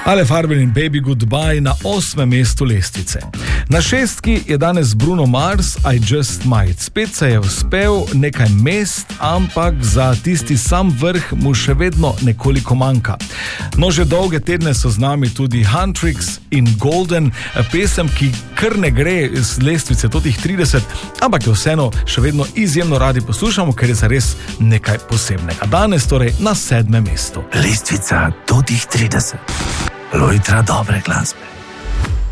Ale Farben in Baby Goodbye na 8. mestu lestvice. Na 6. je danes Bruno Mars, I Just Might. Spet se je uspel nekaj mest, ampak za tisti sam vrh mu še vedno nekoliko manjka. No, že dolge tedne so z nami tudi Huntrix in Golden, pesem, ki kar ne gre z lestvice do tih 30, ampak jo vseeno še vedno izjemno radi poslušamo, ker je zares nekaj posebnega. Danes torej na 7. mestu. Lestvica do tih 30. Lojtra dobre glasbe.